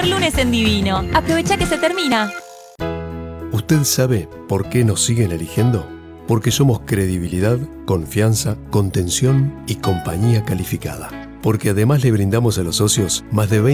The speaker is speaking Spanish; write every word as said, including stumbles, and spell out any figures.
primer lunes en Divino. Aprovecha que se termina. ¿Usted sabe por qué nos siguen eligiendo? Porque somos credibilidad, confianza, contención y compañía calificada. Porque además le brindamos a los socios más de veinte